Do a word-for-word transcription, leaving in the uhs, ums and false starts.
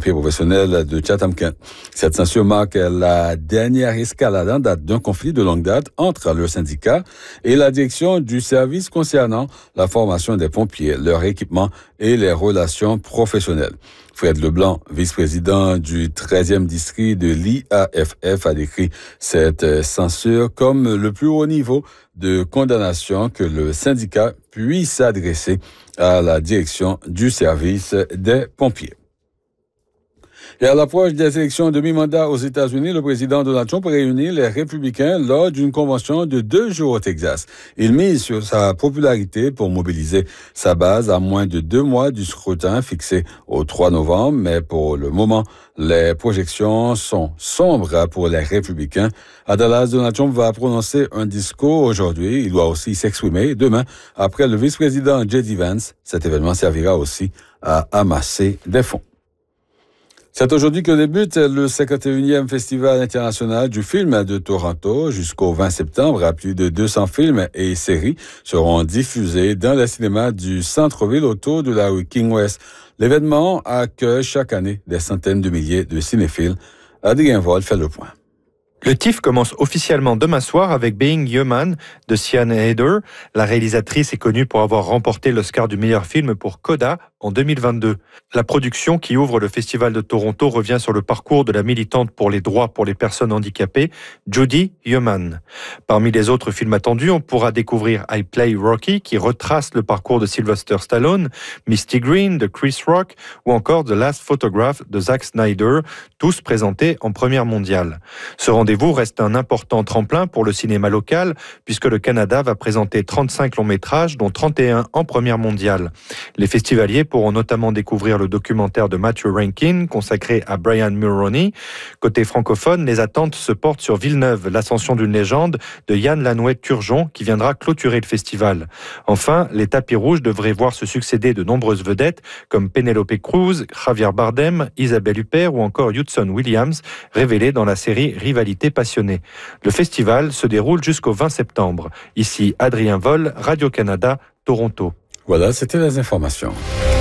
pompiers professionnels de Chatham-Kent. Cette censure marque la dernière escalade en date d'un conflit de longue date entre le syndicat et la direction du service concernant la formation des pompiers, leur équipement et les relations professionnelles. Fred Leblanc, vice-président du treizième district de l'I A F F, a décrit cette censure comme le plus haut niveau de condamnation que le syndicat puisse adresser à la direction du service des pompiers. Et à l'approche des élections de mi-mandat aux États-Unis, le président Donald Trump réunit les républicains lors d'une convention de deux jours au Texas. Il mise sur sa popularité pour mobiliser sa base à moins de deux mois du scrutin fixé au trois novembre, mais pour le moment, les projections sont sombres pour les républicains. À Dallas, Donald Trump va prononcer un discours aujourd'hui. Il doit aussi s'exprimer demain après le vice-président J D Vance. Cet événement servira aussi à amasser des fonds. C'est aujourd'hui que débute le cinquante et unième Festival international du film de Toronto. Jusqu'au vingt septembre, à plus de deux cents films et séries seront diffusés dans les cinémas du centre-ville autour de la rue King West. L'événement accueille chaque année des centaines de milliers de cinéphiles. Adrien Vol fait le point. Le T I F commence officiellement demain soir avec Being Human de Sian Heder. La réalisatrice est connue pour avoir remporté l'Oscar du meilleur film pour Coda en deux mille vingt-deux. La production qui ouvre le Festival de Toronto revient sur le parcours de la militante pour les droits pour les personnes handicapées, Judy Human. Parmi les autres films attendus, on pourra découvrir I Play Rocky, qui retrace le parcours de Sylvester Stallone, Misty Green de Chris Rock ou encore The Last Photograph de Zack Snyder, tous présentés en première mondiale. Ce rendez-vous reste un important tremplin pour le cinéma local, puisque le Canada va présenter trente-cinq longs métrages, dont trente et un en première mondiale. Les festivaliers pourront notamment découvrir le documentaire de Matthew Rankin, consacré à Brian Mulroney. Côté francophone, les attentes se portent sur Villeneuve, l'ascension d'une légende de Yann Lanouet-Turgeon, qui viendra clôturer le festival. Enfin, les tapis rouges devraient voir se succéder de nombreuses vedettes, comme Penelope Cruz, Javier Bardem, Isabelle Huppert ou encore Hudson Williams, révélés dans la série Rivalité passionnée. Le festival se déroule jusqu'au vingt septembre. Ici, Adrien Vol, Radio-Canada, Toronto. Voilà, c'était les informations.